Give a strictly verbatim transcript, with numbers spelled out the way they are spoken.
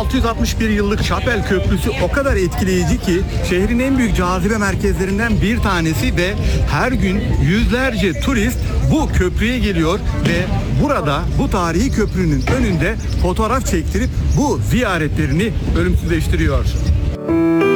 altı yüz altmış bir yıllık Şapel Köprüsü o kadar etkileyici ki şehrin en büyük cazibe merkezlerinden bir tanesi ve her gün yüzlerce turist bu köprüye geliyor ve burada bu tarihi köprünün önünde fotoğraf çektirip bu ziyaretlerini ölümsüzleştiriyor.